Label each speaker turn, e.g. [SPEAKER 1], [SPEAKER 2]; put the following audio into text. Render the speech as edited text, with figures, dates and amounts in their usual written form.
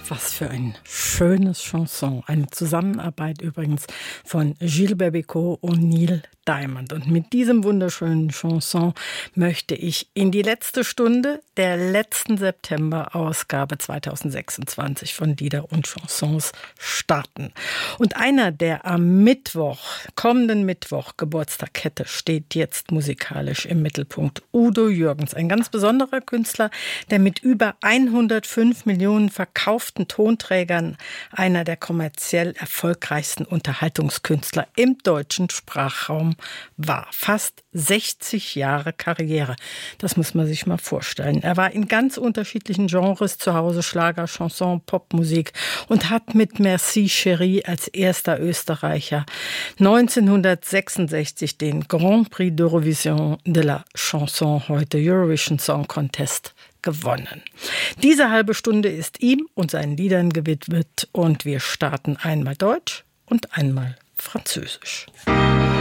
[SPEAKER 1] was für ein schönes Chanson. Eine Zusammenarbeit übrigens von Gilles Bécaud und Neil Diamond. Und mit diesem wunderschönen Chanson möchte ich in die letzte Stunde der letzten September-Ausgabe 2026 von Lieder und Chansons starten. Und einer, der am kommenden Mittwoch Geburtstag hätte, steht jetzt musikalisch im Mittelpunkt. Udo Jürgens, ein ganz besonderer Künstler, der mit über 105 Millionen verkauften Tonträgern einer der kommerziell erfolgreichsten Unterhaltungskünstler im deutschen Sprachraum war. Fast 60 Jahre Karriere. Das muss man sich mal vorstellen. Er war in ganz unterschiedlichen Genres zu Hause, Schlager, Chanson, Popmusik und hat mit Merci Chérie als erster Österreicher 1966 den Grand Prix d'Eurovision de la Chanson, heute Eurovision Song Contest, gewonnen. Diese halbe Stunde ist ihm und seinen Liedern gewidmet und wir starten einmal Deutsch und einmal Französisch.